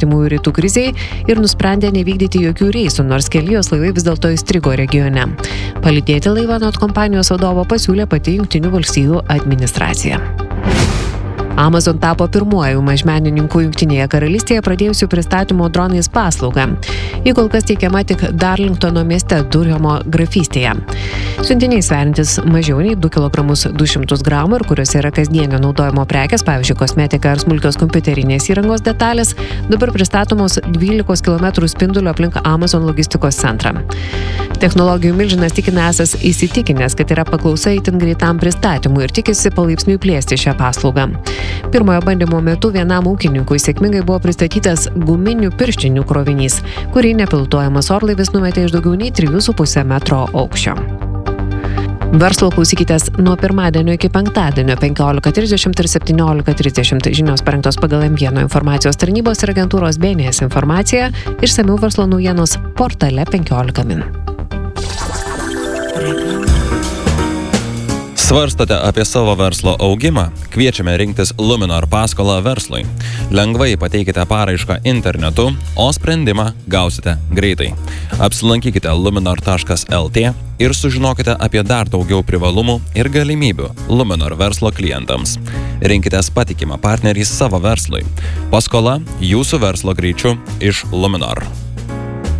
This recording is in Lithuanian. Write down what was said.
artimųjų rytų krizei ir nusprendė nevykdyti jokių reisų, nors keli jos laivai vis dėlto įstrigo regione. Palydėti laivą anot kompanijos vadovo pasiūlė pati Jungtinių valstijų administracija. Amazon tapo pirmuoju mažmenininku Jungtinėje karalystėje pradėjusiu pristatymo dronais paslaugą. Ji kol kas teikiama tik Darlingtono mieste Durhamo grafystėje. Siuntiniai sveriantis mažiau nei 2 kg 200 gramų ir kuriuose yra kasdienio naudojimo prekės, pavyzdžiui, kosmetika ar smulkios kompiuterinės įrangos detalės, dabar pristatomos 12 km spinduliu aplink Amazon logistikos centrą. Technologijų milžinas tikina esąs įsitikinęs, kad yra paklausa itin greitam pristatymui ir tikisi palaipsniui plėsti šią paslaugą. Pirmojo bandymo metu vienam ūkininkui sėkmingai buvo pristatytas guminių pirštinių krovinys, kurį nepilotuojamas orlaivis numetė iš daugiau nei 3,5 metro aukščio. Verslo klausykitės nuo pirmadienio iki penktadienio 15:30 ir 17:30. Žinios parengtos pagal M1 informacijos tarnybos ir agentūros BNS informaciją, išsamiau verslo naujienos portale 15 min. Svarstote apie savo verslo augimą? Kviečiame rinktis Luminor paskolą verslui. Lengvai pateikite paraišką internetu, o sprendimą gausite greitai. Apsilankykite luminor.lt ir sužinokite apie dar daugiau privalumų ir galimybių Luminor verslo klientams. Rinkitės patikimą partnerį savo verslui. Paskola jūsų verslo greičiu iš Luminor.